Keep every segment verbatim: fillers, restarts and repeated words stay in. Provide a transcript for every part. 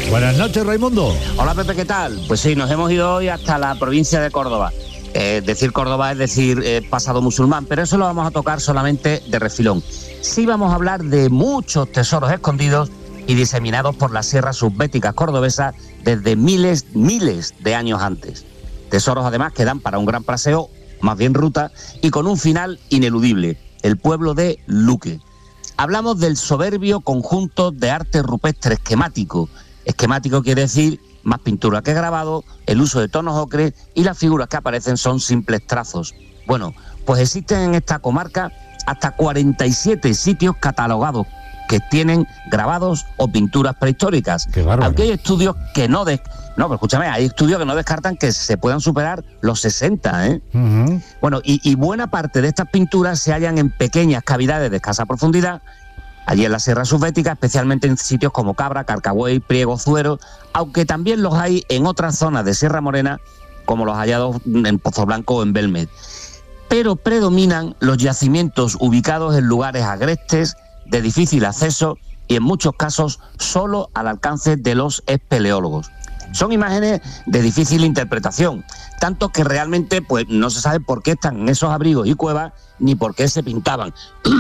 Buenas noches, Raimundo. Hola, Pepe, ¿qué tal? Pues sí, nos hemos ido hoy hasta la provincia de Córdoba. Eh, decir Córdoba es decir eh, pasado musulmán, pero eso lo vamos a tocar solamente de refilón. Sí vamos a hablar de muchos tesoros escondidos y diseminados por las sierras subbéticas cordobesas desde miles, miles de años antes. Tesoros además que dan para un gran paseo, más bien ruta, y con un final ineludible, el pueblo de Luque. Hablamos del soberbio conjunto de arte rupestre esquemático. Esquemático quiere decir más pintura que grabado, el uso de tonos ocre y las figuras que aparecen son simples trazos. Bueno, pues existen en esta comarca hasta cuarenta y siete sitios catalogados que tienen grabados o pinturas prehistóricas. Qué bárbaro. Aunque hay estudios que no... De... No, pero escúchame, hay estudios que no descartan que se puedan superar los sesenta, ¿eh? Uh-huh. Bueno, y, y buena parte de estas pinturas se hallan en pequeñas cavidades de escasa profundidad, allí en la Sierra Subbética, especialmente en sitios como Cabra, Carcagüey, Priego, Zuero, aunque también los hay en otras zonas de Sierra Morena, como los hallados en Pozo Blanco o en Belmed. Pero predominan los yacimientos ubicados en lugares agrestes, de difícil acceso y en muchos casos solo al alcance de los espeleólogos. Son imágenes de difícil interpretación, tanto que realmente pues no se sabe por qué están en esos abrigos y cuevas ni por qué se pintaban.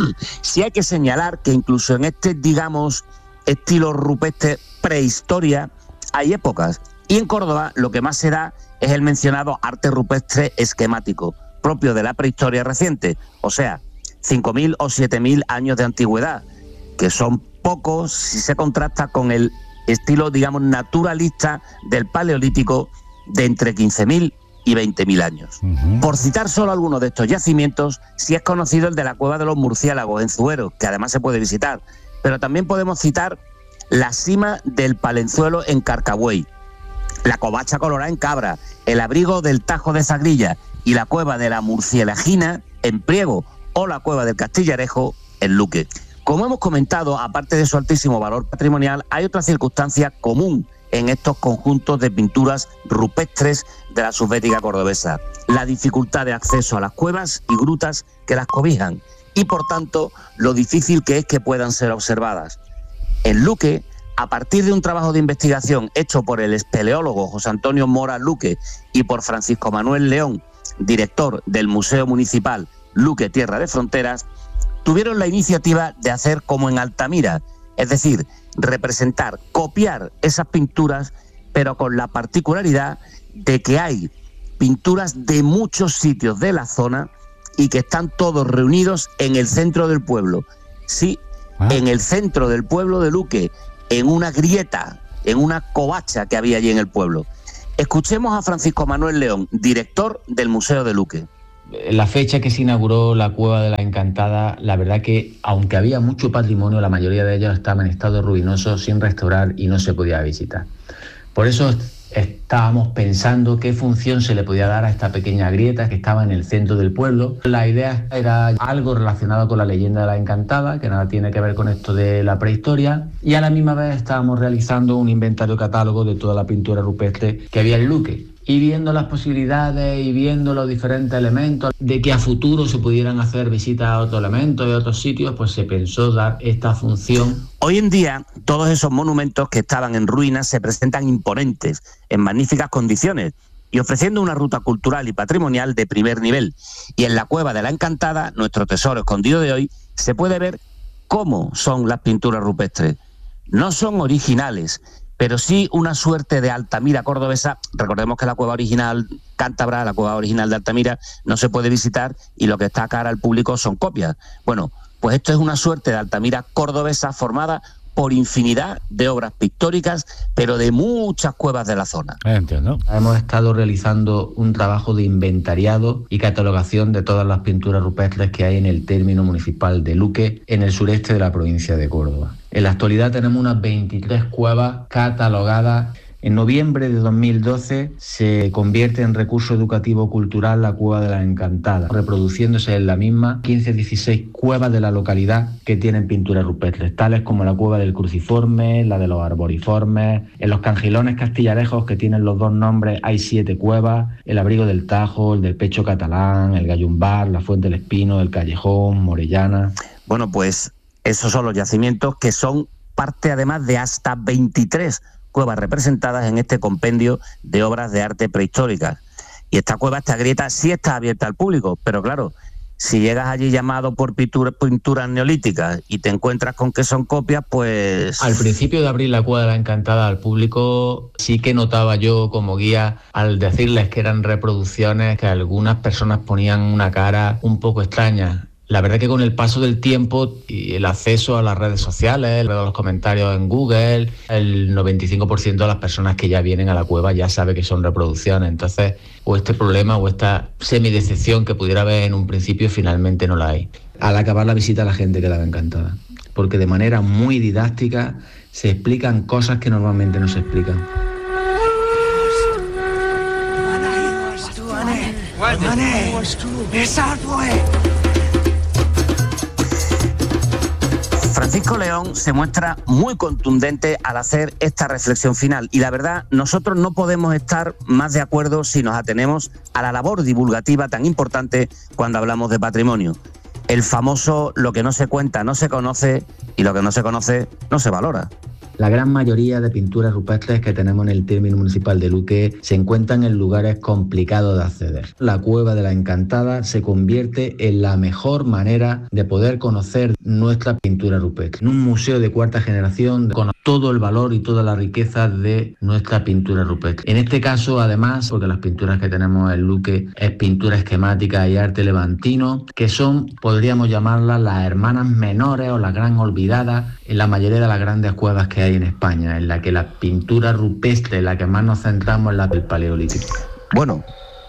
Sí hay que señalar que incluso en este, digamos, estilo rupestre prehistoria hay épocas, y en Córdoba lo que más se da es el mencionado arte rupestre esquemático, propio de la prehistoria reciente, o sea, cinco mil o siete mil años de antigüedad, que son pocos si se contrasta con el estilo, digamos, naturalista del Paleolítico de entre quince mil y veinte mil años. Uh-huh. Por citar solo algunos de estos yacimientos, sí es conocido el de la Cueva de los Murciélagos en Zuero, que además se puede visitar, pero también podemos citar la cima del Palenzuelo en Carcagüey, la Covacha Colorada en Cabra, el abrigo del Tajo de Sagrilla y la Cueva de la Murcielagina en Priego o la Cueva del Castillarejo en Luque. Como hemos comentado, aparte de su altísimo valor patrimonial, hay otra circunstancia común en estos conjuntos de pinturas rupestres de la subbética cordobesa: la dificultad de acceso a las cuevas y grutas que las cobijan, y por tanto lo difícil que es que puedan ser observadas. En Luque, a partir de un trabajo de investigación hecho por el espeleólogo José Antonio Mora Luque y por Francisco Manuel León, director del Museo Municipal Luque Tierra de Fronteras, tuvieron la iniciativa de hacer como en Altamira, es decir, representar, copiar esas pinturas, pero con la particularidad de que hay pinturas de muchos sitios de la zona y que están todos reunidos en el centro del pueblo. Sí, ah. en el centro del pueblo de Luque, en una grieta, en una covacha que había allí en el pueblo. Escuchemos a Francisco Manuel León, director del Museo de Luque. La fecha que se inauguró la Cueva de la Encantada, la verdad que aunque había mucho patrimonio, la mayoría de ellos estaba en estado ruinoso, sin restaurar y no se podía visitar. Por eso estábamos pensando qué función se le podía dar a esta pequeña grieta que estaba en el centro del pueblo. La idea era algo relacionado con la leyenda de la Encantada, que nada tiene que ver con esto de la prehistoria, y a la misma vez estábamos realizando un inventario catálogo de toda la pintura rupestre que había en Luque. Y viendo las posibilidades y viendo los diferentes elementos de que a futuro se pudieran hacer visitas a otros elementos y a otros sitios, pues se pensó dar esta función. Hoy en día, todos esos monumentos que estaban en ruinas se presentan imponentes, en magníficas condiciones y ofreciendo una ruta cultural y patrimonial de primer nivel. Y en la Cueva de la Encantada, nuestro tesoro escondido de hoy, se puede ver cómo son las pinturas rupestres. No son originales, pero sí una suerte de Altamira cordobesa. Recordemos que la cueva original cántabra, la cueva original de Altamira, no se puede visitar y lo que está a cara al público son copias. Bueno, pues esto es una suerte de Altamira cordobesa formada por infinidad de obras pictóricas, pero de muchas cuevas de la zona. Entiendo. Hemos estado realizando un trabajo de inventariado y catalogación de todas las pinturas rupestres que hay en el término municipal de Luque, en el sureste de la provincia de Córdoba. En la actualidad tenemos unas veintitrés cuevas catalogadas. En noviembre de dos mil doce se convierte en recurso educativo cultural la Cueva de la Encantada, reproduciéndose en la misma quince a dieciséis cuevas de la localidad que tienen pinturas rupestres, tales como la Cueva del Cruciforme, la de los Arboriformes. En los Cangilones Castillarejos, que tienen los dos nombres, hay siete cuevas: el Abrigo del Tajo, el del Pecho Catalán, el Gallumbar, la Fuente del Espino, el Callejón, Morellana. Bueno, pues esos son los yacimientos que son parte además de hasta veintitrés cuevas representadas en este compendio de obras de arte prehistóricas. Y esta cueva, esta grieta, sí está abierta al público, pero claro, si llegas allí llamado por pintura, pinturas neolíticas y te encuentras con que son copias, pues... Al principio de abrir la Cueva de la Encantada al público, sí que notaba yo como guía, al decirles que eran reproducciones, que algunas personas ponían una cara un poco extraña. La verdad que con el paso del tiempo y el acceso a las redes sociales, los comentarios en Google, el noventa y cinco por ciento de las personas que ya vienen a la cueva ya sabe que son reproducciones. Entonces, o este problema o esta semidecepción que pudiera haber en un principio, finalmente no la hay. Al acabar la visita la gente quedaba encantada, porque de manera muy didáctica se explican cosas que normalmente no se explican. Francisco León se muestra muy contundente al hacer esta reflexión final y la verdad, nosotros no podemos estar más de acuerdo si nos atenemos a la labor divulgativa tan importante cuando hablamos de patrimonio. El famoso lo que no se cuenta no se conoce y lo que no se conoce no se valora. La gran mayoría de pinturas rupestres que tenemos en el término municipal de Luque se encuentran en lugares complicados de acceder. La Cueva de la Encantada se convierte en la mejor manera de poder conocer nuestra pintura rupestre. En un museo de cuarta generación con todo el valor y toda la riqueza de nuestra pintura rupestre. En este caso, además, porque las pinturas que tenemos en Luque es pintura esquemática y arte levantino, que son, podríamos llamarlas, las hermanas menores o las gran olvidadas en la mayoría de las grandes cuevas que hay en España, en la que la pintura rupestre, en la que más nos centramos, es la del Paleolítico. Bueno,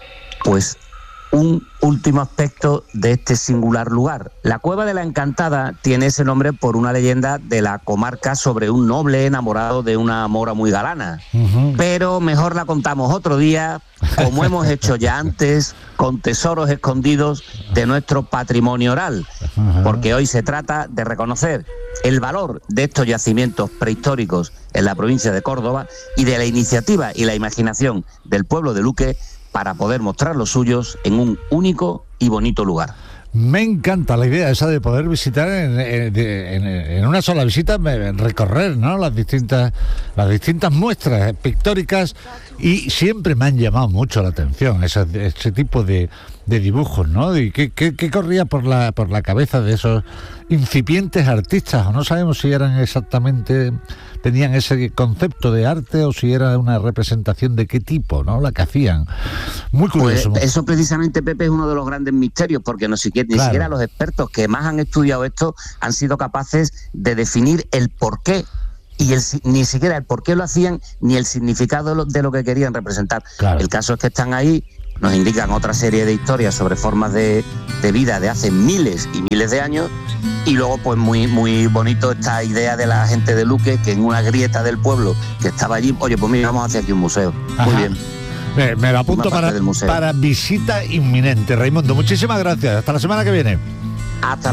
pues un último aspecto de este singular lugar. La Cueva de la Encantada tiene ese nombre por una leyenda de la comarca sobre un noble enamorado de una mora muy galana. Uh-huh. Pero mejor la contamos otro día, como hemos hecho ya antes, con tesoros escondidos de nuestro patrimonio oral. Uh-huh. Porque hoy se trata de reconocer el valor de estos yacimientos prehistóricos en la provincia de Córdoba y de la iniciativa y la imaginación del pueblo de Luque para poder mostrar los suyos en un único y bonito lugar. Me encanta la idea esa de poder visitar en, en, en, en una sola visita, recorrer, ¿no?, las distintas las distintas muestras pictóricas, y siempre me han llamado mucho la atención ese, ese tipo de, de dibujos, ¿no? Y qué, qué, qué corría por la por la cabeza de esos incipientes artistas, o no sabemos si eran exactamente, tenían ese concepto de arte o si era una representación de qué tipo, ¿no?, la que hacían. Muy curioso. Pues eso precisamente, Pepe, es uno de los grandes misterios, porque no siquiera, claro. ni siquiera los expertos que más han estudiado esto han sido capaces de definir el porqué. Y el, ni siquiera el por qué lo hacían, ni el significado de lo, de lo que querían representar. Claro. El caso es que están ahí, nos indican otra serie de historias sobre formas de, de vida de hace miles y miles de años, y luego pues muy, muy bonito esta idea de la gente de Luque, que en una grieta del pueblo que estaba allí, oye, pues mira, vamos hacia aquí un museo. Ajá. Muy bien. Me, me lo apunto para, para visita inminente. Raimundo, muchísimas gracias. Hasta la semana que viene. Hasta